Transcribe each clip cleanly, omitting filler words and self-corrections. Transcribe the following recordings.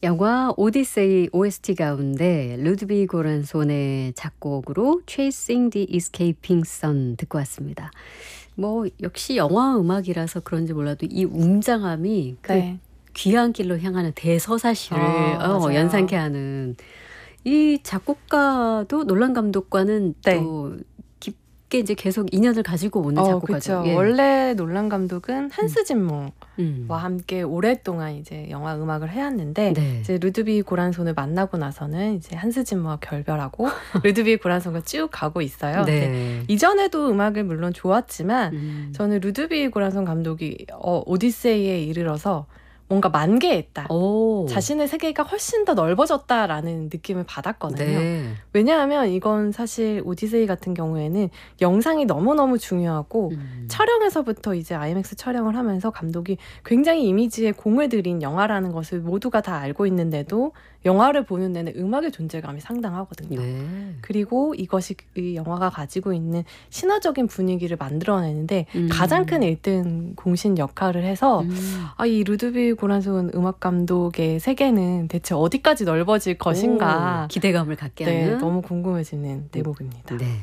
영화 오디세이 OST 가운데 루드비히 고란손의 작곡으로 Chasing the Escaping Sun 듣고 왔습니다. 뭐 역시 영화 음악이라서 그런지 몰라도 이 웅장함이 그 네. 귀한 길로 향하는 대서사시를 맞아요. 연상케 하는 이 작곡가도 놀란 감독과는 네. 또 깊게 이제 계속 인연을 가지고 오는 작곡가죠. 그렇죠. 원래 놀란 감독은 한스 짐머와 와 함께 오랫동안 이제 영화 음악을 해왔는데 네. 이제 루드비히 고란손을 만나고 나서는 이제 한스 짐머와 결별하고 루드비히 고란손과 쭉 가고 있어요. 네. 이전에도 음악을 물론 좋았지만 저는 루드비히 고란손 감독이 오디세이에 이르러서 뭔가 만개했다. 오. 자신의 세계가 훨씬 더 넓어졌다라는 느낌을 받았거든요. 네. 왜냐하면 이건 사실 오디세이 같은 경우에는 영상이 너무너무 중요하고 촬영에서부터 이제 IMAX 촬영을 하면서 감독이 굉장히 이미지에 공을 들인 영화라는 것을 모두가 다 알고 있는데도 영화를 보는 내내 음악의 존재감이 상당하거든요. 네. 그리고 이것이 이 영화가 가지고 있는 신화적인 분위기를 만들어내는데 가장 큰 1등 공신 역할을 해서 이 루드비히 고란손 음악 감독의 세계는 대체 어디까지 넓어질 것인가 기대감을 갖게 하는 너무 궁금해지는 대목입니다. 네.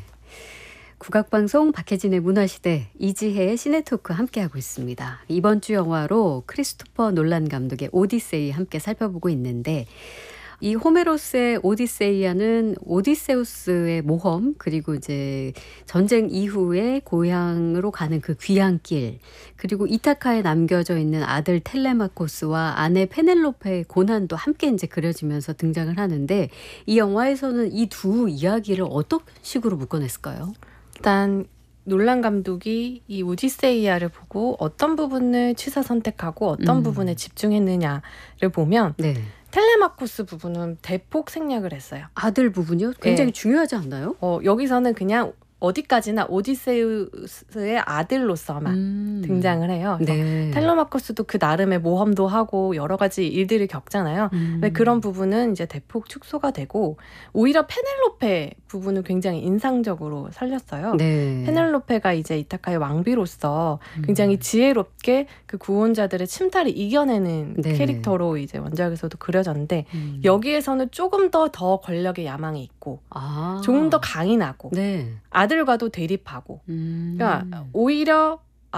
국악방송 박혜진의 문화시대 이지혜의 시네토크 함께하고 있습니다. 이번 주 영화로 크리스토퍼 놀란 감독의 오디세이 함께 살펴보고 있는데 이 호메로스의 오디세이아는 오디세우스의 모험 그리고 이제 전쟁 이후에 고향으로 가는 그 귀한 길 그리고 이타카에 남겨져 있는 아들 텔레마코스와 아내 페넬로페의 고난도 함께 이제 그려지면서 등장을 하는데 이 영화에서는 이 두 이야기를 어떤 식으로 묶어냈을까요? 일단 놀란 감독이 이 오디세이아를 보고 어떤 부분을 취사 선택하고 어떤 부분에 집중했느냐를 보면 네. 텔레마코스 부분은 대폭 생략을 했어요. 아들 부분이요? 굉장히 중요하지 않나요? 여기서는 그냥 어디까지나 오디세우스의 아들로서만 등장을 해요. 네. 텔레마코스도 그 나름의 모험도 하고 여러 가지 일들을 겪잖아요. 근데 그런 부분은 이제 대폭 축소가 되고 오히려 페넬로페 부분은 굉장히 인상적으로 살렸어요. 네. 페넬로페가 이제 이타카의 왕비로서 굉장히 지혜롭게 그 구원자들의 침탈을 이겨내는 네. 캐릭터로 이제 원작에서도 그려졌는데 여기에서는 조금 더 권력의 야망이 있고 조금 더 강인하고 네. 아들과도 대립하고 그러니까 오히려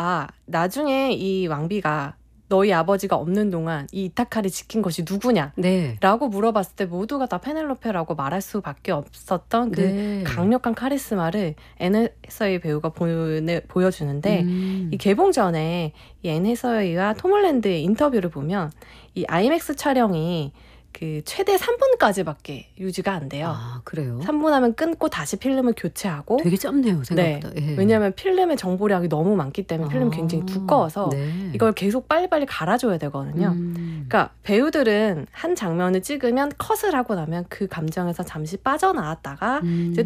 나중에 이 왕비가 너희 아버지가 없는 동안 이 이타카를 지킨 것이 누구냐 네. 라고 물어봤을 때 모두가 다 페넬로페라고 말할 수밖에 없었던 그 네. 강력한 카리스마를 앤 해서웨이 배우가 보여주는데 이 개봉 전에 이 앤 해서웨이와 톰 홀랜드의 인터뷰를 보면 이 IMAX 촬영이 그 최대 3분까지밖에 유지가 안 돼요. 그래요? 3분 하면 끊고 다시 필름을 교체하고 되게 짧네요, 생각보다. 예. 왜냐하면 필름의 정보량이 너무 많기 때문에 필름이 굉장히 두꺼워서 이걸 계속 빨리빨리 갈아줘야 되거든요. 그러니까 배우들은 한 장면을 찍으면 컷을 하고 나면 그 감정에서 잠시 빠져나왔다가 이제